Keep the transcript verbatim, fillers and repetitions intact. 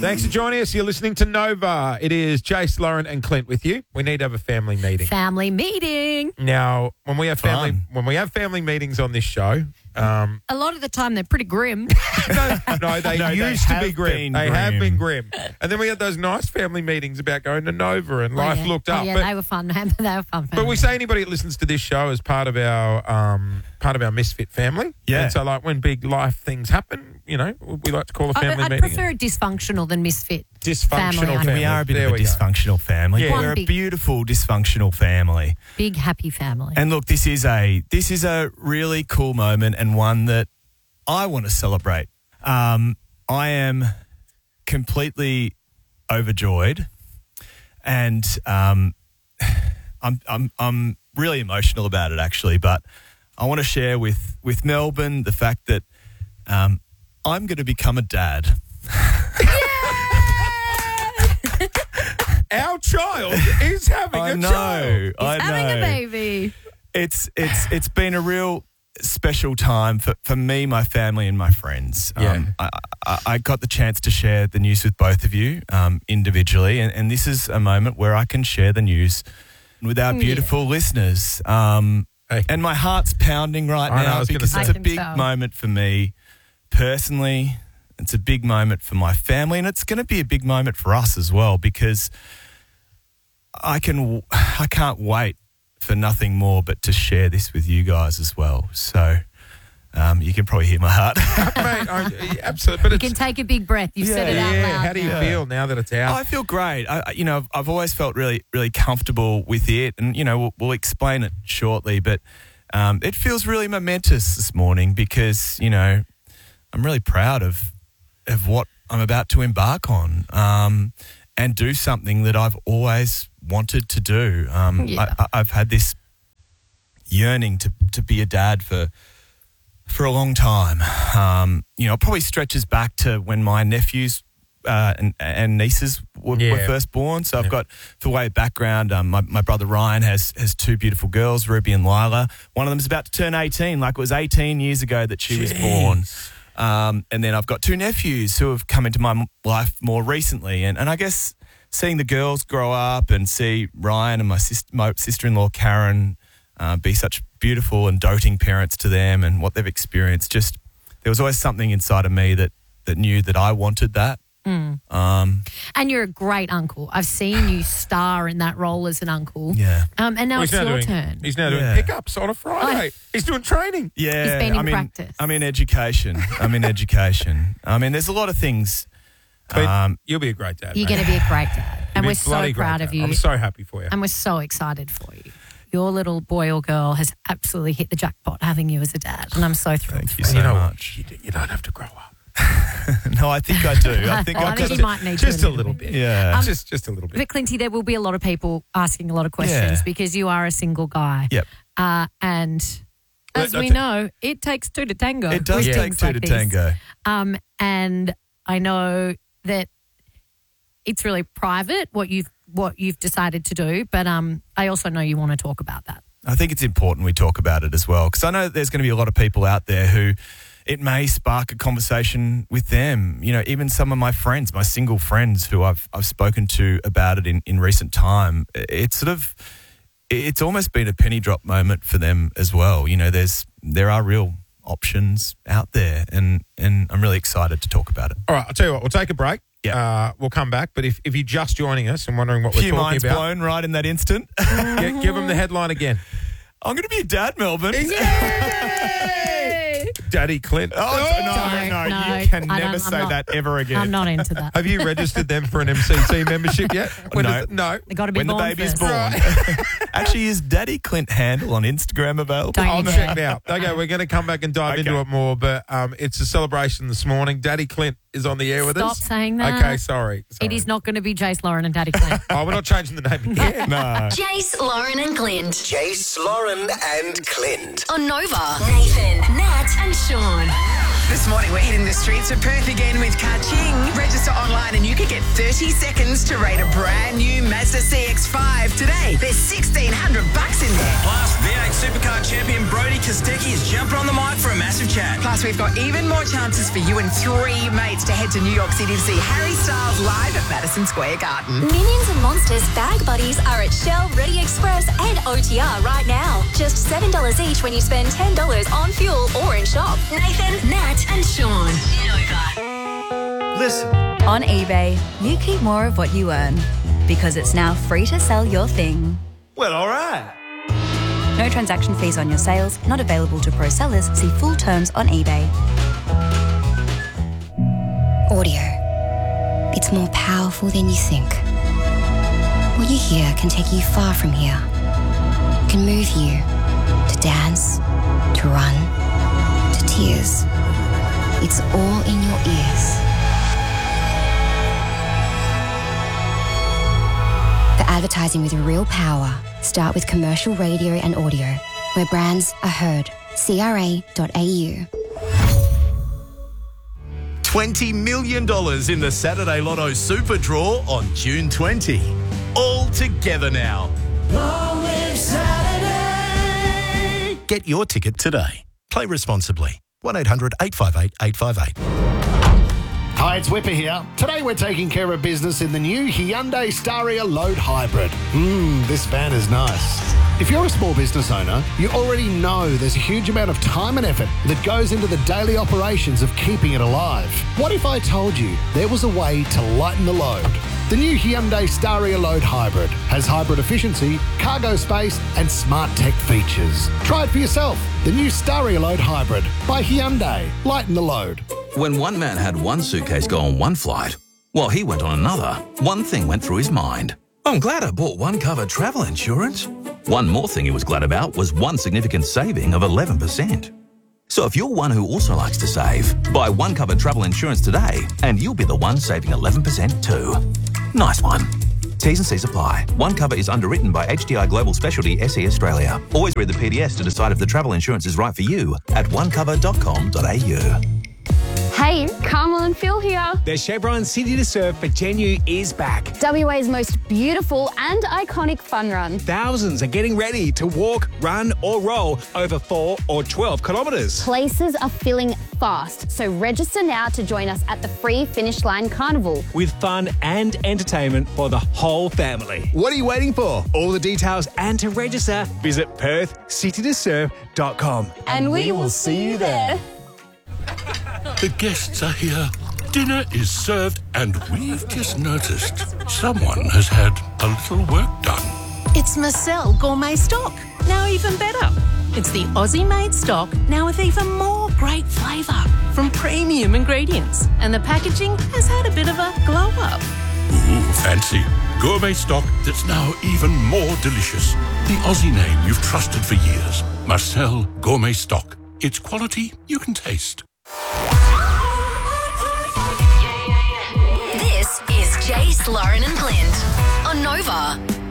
Thanks for joining us. You're listening to Nova. It is Jace, Lauren and Clint with you. We need to have a family meeting. Family meeting. Now, when we have family Fun. when we have family meetings on this show, um, A lot of the time they're pretty grim. no, no, they No, they used to have be grim. been They have grim. been grim. And then we had those nice family meetings about going to Nova and life Oh, yeah. looked Oh, up. yeah, but, they were fun. They were fun. but we say anybody that listens to this show is part of our um, part of our misfit family. Yeah. And so, like, when big life things happen, you know, we like to call a I, family I'd meeting. prefer dysfunctional than misfit. Dysfunctional family. family. We are a bit There of a we go. dysfunctional family. Yeah. We're One a big- beautiful dysfunctional family. Big happy family. And look, this is a this is a really cool moment and one that I want to celebrate. Um, I am completely overjoyed, and um, I'm I'm I'm really emotional about it actually. But I want to share with with Melbourne the fact that um, I'm going to become a dad. Our child is having I a know, child. I know. Having a baby. It's it's it's been a real special time for, for me, my family, and my friends. Yeah. Um, I, I, I got the chance to share the news with both of you um, individually, and, and this is a moment where I can share the news with our beautiful listeners. Um, Hey. And my heart's pounding right I know, I now was gonna because say. it's I a can big tell. moment for me personally. It's a big moment for my family, and it's going to be a big moment for us as well because I can I can't wait for nothing more but to share this with you guys as well. So um, you can probably hear my heart. Mate, I, absolutely. But You it's, can take a big breath. You've said it out yeah, loud. how do you now. feel now that it's out? I feel great. I, I- you know, I've, I've always felt really, really comfortable with it, and you know, we'll, we'll explain it shortly. But um, it feels really momentous this morning because you know, I'm really proud of of what I'm about to embark on um, and do something that I've always wanted to do. Um, Yeah. I, I- I've had this yearning to to be a dad for. For a long time. Um, you know, it probably stretches back to when my nephews uh, and, and nieces were, Yeah. were first born. So I've Yeah. got, for way of background, um, my, my brother Ryan has has two beautiful girls, Ruby and Lila. One of them's about to turn eighteen, like it was eighteen years ago that she was born. Um, and then I've got two nephews who have come into my m- life more recently. And, and I guess seeing the girls grow up and see Ryan and my, sis- my sister-in-law Karen uh, be such beautiful and doting parents to them and what they've experienced, just there was always something inside of me that, that knew that I wanted that. Um, And you're a great uncle. I've seen you star in that role as an uncle. yeah. Um, and now Well, it's he's now your doing, turn. He's now doing Yeah. pickups on a Friday. He's doing training. Yeah, He's been in I'm practice. I'm in education. I'm in education. I mean, there's a lot of things. But Um, you'll be a great dad. You're mate. going to be a great dad. And You'll be we're a so bloody great proud dad. of you. I'm so happy for you. And we're so excited for you. Your little boy or girl has absolutely hit the jackpot having you as a dad. And I'm so thrilled. Thank you for so you know, much. You, you don't have to grow up. No, I think I do. I think Oh, I, I think just, you might need to Just a little bit. Yeah. Um, just just a little bit. But Clinty, there will be a lot of people asking a lot of questions Yeah. because you are a single guy. Yep. Uh, and But as we that's- know, it takes two to tango. It does with take things two like to this. tango. Um, and I know that it's really private what you've what you've decided to do, but um, I also know you want to talk about that. I think it's important we talk about it as well because I know that there's going to be a lot of people out there who it may spark a conversation with them. You know, even some of my friends, my single friends who I've I've spoken to about it in, in recent time. It's sort of it's almost been a penny drop moment for them as well. You know, there's there are real options out there, and and I'm really excited to talk about it. All right, I'll tell you what. We'll take a break. Yeah. Uh, we'll come back. But if, if you're just joining us and wondering what A we're few talking minds about, blown right in that instant. gi- give them the headline again. I'm going to be a dad, Melbourne. Daddy Clint. Oh, Don't, no, no, no, you can I never don't- say I'm not- that ever again. I'm not into that. Have you registered them for an M C C membership yet? When No. does it- no. They got to be When the born baby's first. born. Actually, is Daddy Clint handle on Instagram available? Don't I'll you check dare. now. Okay, we're going to come back and dive Okay. into it more, but um, it's a celebration this morning. Daddy Clint is on the air with Stop us. saying that. Okay, sorry. It sorry. is not going to be Jace, Lauren, and Daddy Clint. Oh, we're not changing the name again. No. Jace, Lauren and Clint. Jace, Lauren and Clint. On Nova. Nathan, Nat and Sean. This morning we're hitting the streets of Perth again with Kaching. Register online online and you could get thirty seconds to rate a brand new Mazda C X five today. There's sixteen hundred bucks in there. Plus, V eight Supercar champion Brody Kostecki is jumping on the mic for a massive chat. Plus, we've got even more chances for you and three mates to head to New York City to see Harry Styles live at Madison Square Garden. Minions and Monsters bag buddies are at Shell, Ready Express and O T R right now. Just seven dollars each when you spend ten dollars on fuel or in shop. Nathan, Nat and Sean. Nova. Listen. On eBay, you keep more of what you earn because it's now free to sell your thing. Well, all right. No transaction fees on your sales, not available to pro sellers. See full terms on eBay. Audio. It's more powerful than you think. What you hear can take you far from here. Can move you to dance, to run, to tears. It's all in your ears. For advertising with real power, start with commercial radio and audio, where brands are heard. C R A dot A U. twenty million dollars in the Saturday Lotto Super Draw on June twentieth. All together now. Long live Saturday. Get your ticket today. Play responsibly. one eight hundred eight five eight eight five eight. Hi, it's Whipper here. Today we're taking care of business in the new Hyundai Staria Load Hybrid. Mmm, this van is nice. If you're a small business owner, you already know there's a huge amount of time and effort that goes into the daily operations of keeping it alive. What if I told you there was a way to lighten the load? The new Hyundai Staria Load Hybrid has hybrid efficiency, cargo space and smart tech features. Try it for yourself. The new Staria Load Hybrid by Hyundai. Lighten the load. When one man had one suitcase go on one flight, while he went on another, one thing went through his mind. I'm glad I bought one cover travel insurance. One more thing he was glad about was one significant saving of eleven percent. So if you're one who also likes to save, buy one cover travel insurance today and you'll be the one saving eleven percent too. Nice one. T's and C's apply. One cover is underwritten by H D I Global Specialty S E Australia. Always read the P D S to decide if the travel insurance is right for you at one cover dot com dot a u. Hey, Carmel and Phil here. The Chevron City to Surf for Genu is back. W A's most beautiful and iconic fun run. Thousands are getting ready to walk, run or roll over four or twelve kilometres. Places are filling fast, so register now to join us at the free Finish Line Carnival. With fun and entertainment for the whole family. What are you waiting for? All the details and to register, visit perth city to surf dot com. And, and we, we will see you there. The guests are here. Dinner is served, and we've just noticed someone has had a little work done. It's Marcel Gourmet Stock, now even better. It's the Aussie-made stock, now with even more great flavour from premium ingredients. And the packaging has had a bit of a glow-up. Ooh, fancy. Gourmet stock that's now even more delicious. The Aussie name you've trusted for years. Marcel Gourmet Stock. It's quality you can taste. This is Jace, Lauren and Clint on Nova.